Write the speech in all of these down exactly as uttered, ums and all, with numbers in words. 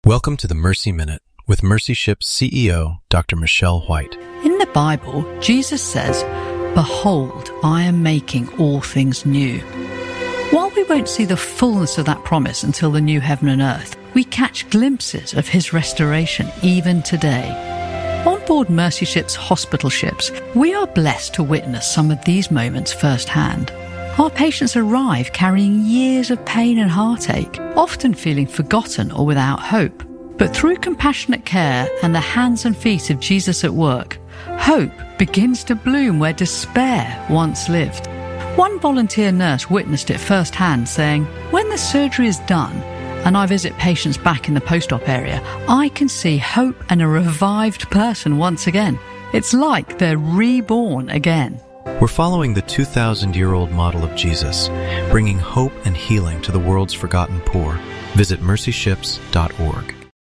Welcome to the Mercy Minute with Mercy Ship's C E O, Doctor Michelle White. In the Bible, Jesus says, "Behold, I am making all things new." While we won't see the fullness of that promise until the new heaven and earth, we catch glimpses of his restoration even today. On board Mercy Ship's hospital ships, we are blessed to witness some of these moments firsthand. Our patients arrive carrying years of pain and heartache, often feeling forgotten or without hope. But through compassionate care and the hands and feet of Jesus at work, hope begins to bloom where despair once lived. One volunteer nurse witnessed it firsthand, saying, "When the surgery is done and I visit patients back in the post-op area, I can see hope and a revived person once again. It's like they're reborn again." We're following the two thousand year old model of Jesus, bringing hope and healing to the world's forgotten poor. Visit mercy ships dot org.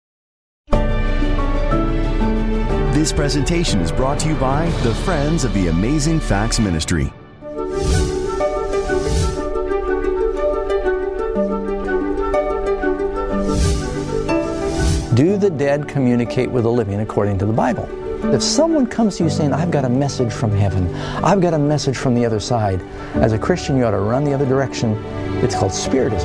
This presentation is brought to you by the Friends of the Amazing Facts Ministry. Do the dead communicate with the living according to the Bible? If someone comes to you saying, "I've got a message from heaven, I've got a message from the other side," as a Christian you ought to run the other direction. It's called Spiritism.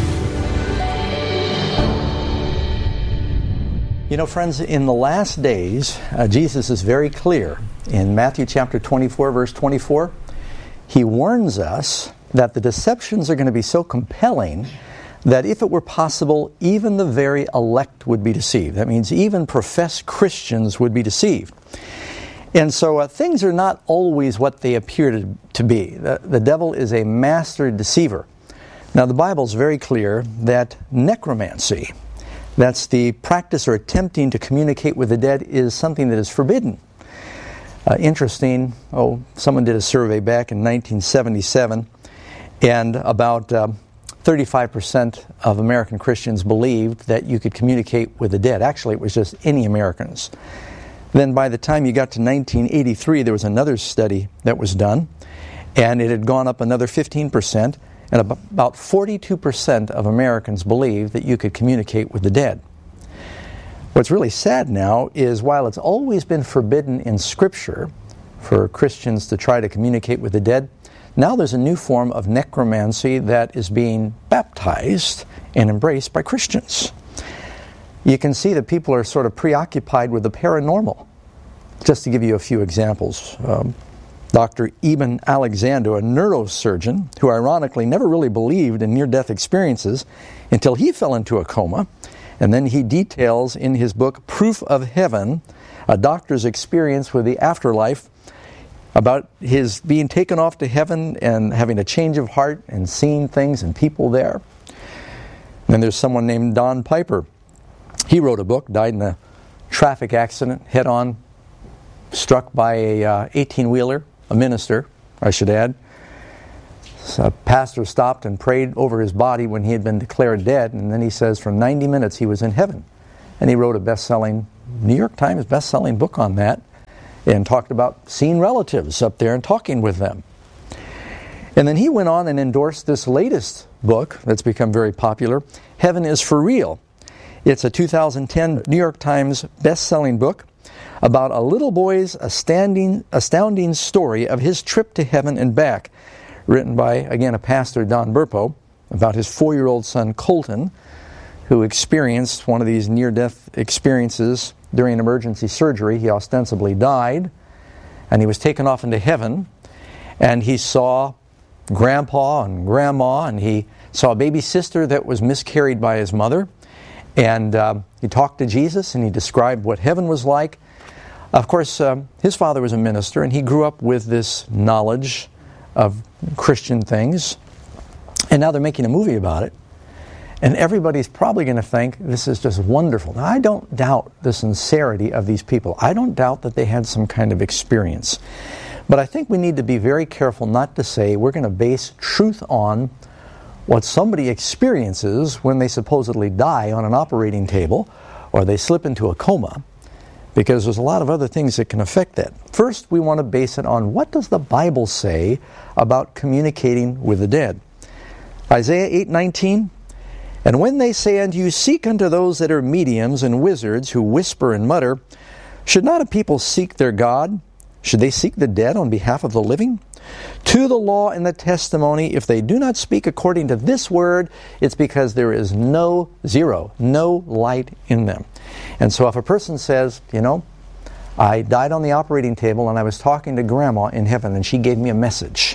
You know, friends, in the last days, uh, Jesus is very clear. In Matthew chapter twenty-four, verse twenty-four, he warns us that the deceptions are going to be so compelling that if it were possible, even the very elect would be deceived. That means even professed Christians would be deceived. And so uh, things are not always what they appear to, to be. The, the devil is a master deceiver. Now, the Bible is very clear that necromancy, that's the practice or attempting to communicate with the dead, is something that is forbidden. Uh, interesting, oh, someone did a survey back in nineteen seventy-seven, and about Uh, thirty-five percent of American Christians believed that you could communicate with the dead. Actually, it was just any Americans. Then by the time you got to nineteen eighty-three, there was another study that was done, and it had gone up another fifteen percent, and about forty-two percent of Americans believed that you could communicate with the dead. What's really sad now is while it's always been forbidden in Scripture for Christians to try to communicate with the dead, now there's a new form of necromancy that is being baptized and embraced by Christians. You can see that people are sort of preoccupied with the paranormal. Just to give you a few examples, um, Doctor Eben Alexander, a neurosurgeon who ironically never really believed in near-death experiences until he fell into a coma, and then he details in his book Proof of Heaven a doctor's experience with the afterlife, about his being taken off to heaven and having a change of heart and seeing things and people there. And then there's someone named Don Piper. He wrote a book, died in a traffic accident, head-on, struck by a uh, eighteen-wheeler, a minister, I should add. So a pastor stopped and prayed over his body when he had been declared dead, and then he says for ninety minutes he was in heaven. And he wrote a best-selling, New York Times best-selling book on that, and talked about seeing relatives up there and talking with them. And then he went on and endorsed this latest book that's become very popular, Heaven is for Real. It's a two thousand ten New York Times best-selling book about a little boy's astounding, astounding story of his trip to heaven and back, written by, again, a pastor, Don Burpo, about his four-year-old son, Colton, who experienced one of these near-death experiences during emergency surgery. He ostensibly died, and he was taken off into heaven, and he saw Grandpa and Grandma, and he saw a baby sister that was miscarried by his mother, and uh, he talked to Jesus, and he described what heaven was like. Of course, uh, his father was a minister, and he grew up with this knowledge of Christian things, and now they're making a movie about it. And everybody's probably going to think this is just wonderful. Now, I don't doubt the sincerity of these people. I don't doubt that they had some kind of experience. But I think we need to be very careful not to say we're going to base truth on what somebody experiences when they supposedly die on an operating table or they slip into a coma, because there's a lot of other things that can affect that. First, we want to base it on what does the Bible say about communicating with the dead. Isaiah eight nineteen, And when they say unto you, seek unto those that are mediums and wizards who whisper and mutter, should not a people seek their God? Should they seek the dead on behalf of the living? To the law and the testimony, if they do not speak according to this word, it's because there is no, zero, no light in them. And so if a person says, you know, I died on the operating table and I was talking to Grandma in heaven and she gave me a message.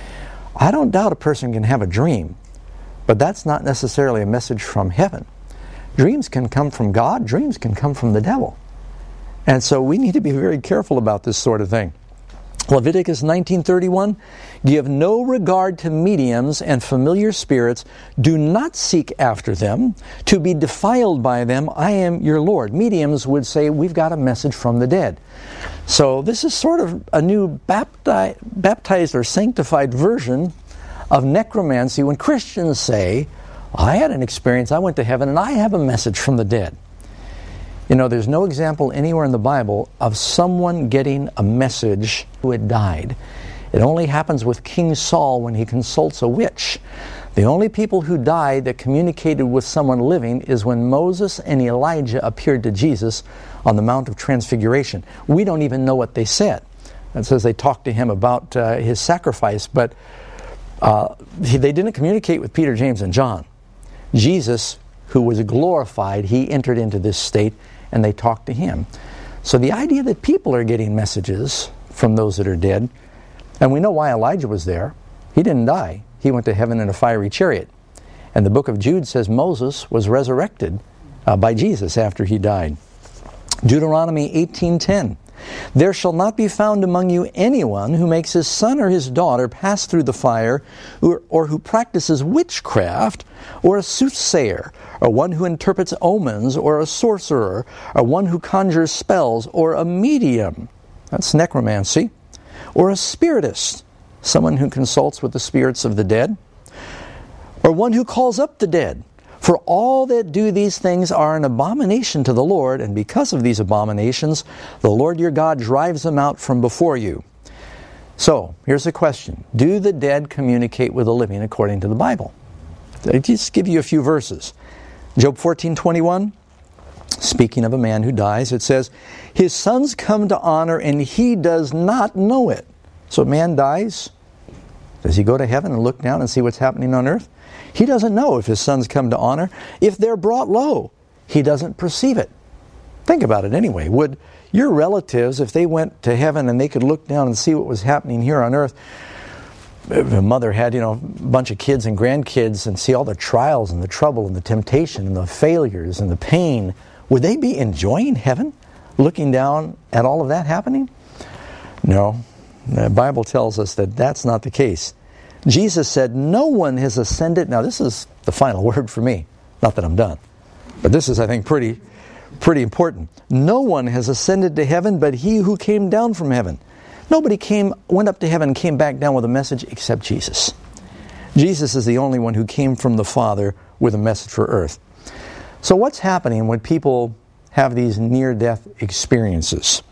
I don't doubt a person can have a dream, but that's not necessarily a message from heaven. Dreams can come from God, dreams can come from the devil. And so we need to be very careful about this sort of thing. Leviticus nineteen thirty-one, give no regard to mediums and familiar spirits. Do not seek after them, to be defiled by them. I am your Lord. Mediums would say, we've got a message from the dead. So this is sort of a new bapti- baptized or sanctified version of necromancy when Christians say, I had an experience, I went to heaven, and I have a message from the dead. You know, there's no example anywhere in the Bible of someone getting a message who had died. It only happens with King Saul when he consults a witch. The only people who died that communicated with someone living is when Moses and Elijah appeared to Jesus on the Mount of Transfiguration. We don't even know what they said. It says they talked to him about uh, his sacrifice, but uh, he, they didn't communicate with Peter, James, and John. Jesus, who was glorified, he entered into this state and they talked to him. So the idea that people are getting messages from those that are dead, and we know why Elijah was there. He didn't die. He went to heaven in a fiery chariot. And the book of Jude says Moses was resurrected uh, by Jesus after he died. Deuteronomy eighteen ten. There shall not be found among you anyone who makes his son or his daughter pass through the fire, or, or who practices witchcraft, or a soothsayer, or one who interprets omens, or a sorcerer, or one who conjures spells, or a medium. That's necromancy. Or a spiritist, someone who consults with the spirits of the dead. Or one who calls up the dead. For all that do these things are an abomination to the Lord, and because of these abominations, the Lord your God drives them out from before you. So, here's the question. Do the dead communicate with the living according to the Bible? I just give you a few verses. Job fourteen twenty-one, speaking of a man who dies, it says, his sons come to honor and he does not know it. So a man dies. Does he go to heaven and look down and see what's happening on earth? He doesn't know if his sons come to honor. If they're brought low, he doesn't perceive it. Think about it anyway. Would your relatives, if they went to heaven and they could look down and see what was happening here on earth, if a mother had, you know, a bunch of kids and grandkids and see all the trials and the trouble and the temptation and the failures and the pain, would they be enjoying heaven, looking down at all of that happening? No. The Bible tells us that that's not the case. Jesus said, no one has ascended. Now, this is the final word for me. Not that I'm done. But this is, I think, pretty, pretty important. No one has ascended to heaven but he who came down from heaven. Nobody came, went up to heaven and came back down with a message except Jesus. Jesus is the only one who came from the Father with a message for earth. So what's happening when people have these near-death experiences?